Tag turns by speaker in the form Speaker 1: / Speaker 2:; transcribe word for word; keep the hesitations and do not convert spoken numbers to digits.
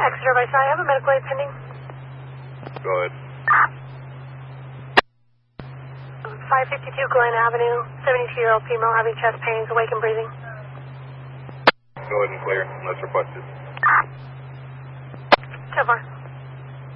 Speaker 1: Exeter by Side, I have a medical aid pending.
Speaker 2: Go ahead.
Speaker 1: five fifty-two Glen Avenue, seventy-two-year-old female having chest pains, awake and breathing.
Speaker 2: Go ahead and clear, unless requested.
Speaker 1: ten four.